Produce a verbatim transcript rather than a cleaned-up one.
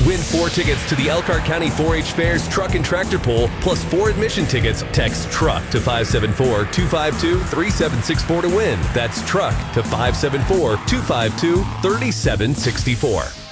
Win four tickets to the Elkhart County four H Fairs Truck and Tractor Pull, plus four admission tickets. Text TRUCK to five seven four, two five two, three seven six four to win. That's TRUCK to five seven four, two five two, three seven six four.